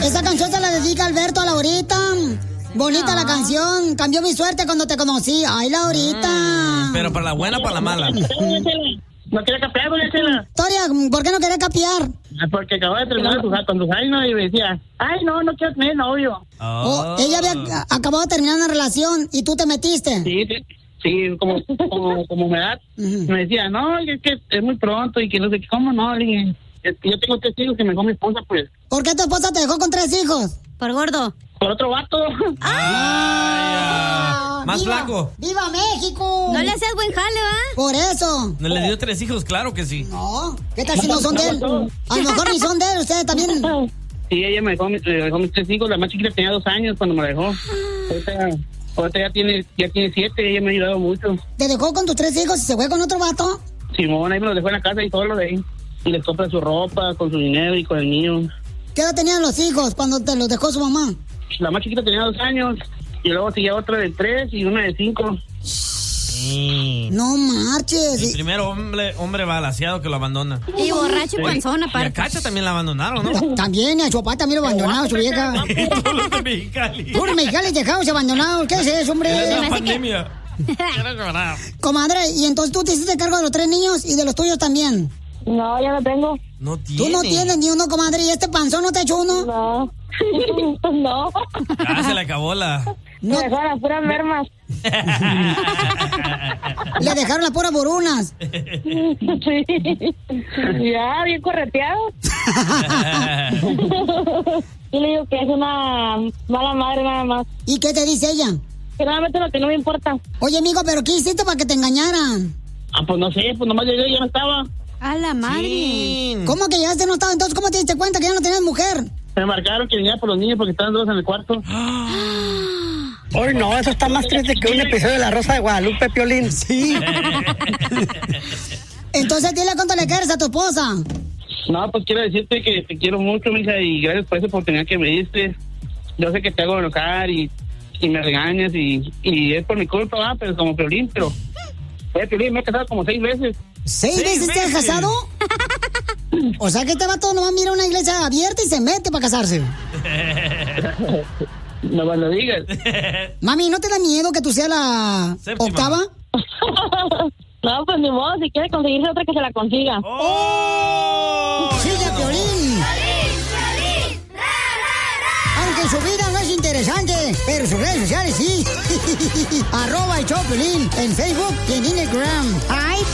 Esa canción se la dedica Alberto a Laurita. Bonita la canción. Cambió mi suerte cuando te conocí. Ay, Laurita. Pero para la buena o para la mala. No quiere capear, doña Chela. Victoria, ¿por qué no querés capear? Porque acababa de terminar con tus años y me decía, ay, no quiero tener novio. Oh, ella había acabado de terminar una relación y tú te metiste. Sí, como me da. Me decía, no, es que es muy pronto y que no sé qué, ¿cómo no? Le dije, es que yo tengo 3 hijos que me dejó mi esposa, pues. ¿Por qué tu esposa te dejó con 3 hijos? Por gordo. Por otro vato. Más flaco. ¡Viva México! No le hacías buen jale, ¿va? Por eso. ¿No le dio 3 hijos? Claro que sí. No. ¿Qué tal si no son de él? A lo mejor ni son de él, ustedes también. Sí, ella me dejó mis 3 hijos. La más chiquita tenía 2 años cuando me la dejó. Ahorita ya tiene 7. Ella me ha ayudado mucho. ¿Te dejó con tus 3 hijos y se fue con otro vato? Simón, ahí me los dejó en la casa y todo lo de ahí. Y les compra su ropa, con su dinero y con el mío. ¿Qué edad tenían los hijos cuando te los dejó su mamá? La más chiquita tenía 2 años. Y luego seguía otra de 3 y una de 5. No marches. El primer hombre balaseado que lo abandona. Y borracho y panzón, aparte. Y a Cacha también la abandonaron, ¿no? También, a su papá también lo abandonaron, su vieja. Todos los de Mexicali. Puros mexicanos dejados abandonados. ¿Qué es eso, hombre? Es la pandemia. Quiero llorar. Comadre, y entonces tú te hiciste cargo de los 3 niños y de los tuyos también. No, ya no tengo. No tiene. Tú no tienes ni uno, comadre, y este panzón no te ha hecho uno. No. No. Ah, se le acabó la. Me dejaron las puras mermas. Le dejaron las puras borunas. Sí. Ya, bien correteado. Yo le digo que es una mala madre nada más. ¿Y qué te dice ella? Que nada más lo que no me importa. Oye, amigo, ¿pero qué hiciste para que te engañaran? Pues no sé, pues nomás llegué y ya no estaba. A la madre. Sí. ¿Cómo que llegaste y no estaba? Entonces, ¿cómo te diste cuenta que ya no tenías mujer? Me marcaron que venía por los niños porque estaban 2 en el cuarto. Hoy no, eso está más triste que un episodio de La Rosa de Guadalupe, Piolín. Sí. Entonces, dile cuánto le quieres a tu esposa. No, pues quiero decirte que te quiero mucho, mija, y gracias por esa oportunidad que me diste. Yo sé que te hago enojar y me regañas y es por mi culpa, ¿verdad? Pero como Piolín, pero... Piolín, me he casado como 6 veces. ¿6 veces te has casado? O sea que este vato nomás mira una iglesia abierta y se mete para casarse. No me lo digas. Mami, ¿no te da miedo que tú seas la Séptima. octava? No, pues ni modo, si quiere conseguirse otra que se la consiga. ¡Oh! ¡Sigue a Piolín! Aunque su vida no es interesante, pero sus redes sociales sí. @el show Piolín en Facebook y en Instagram. ¡Ay,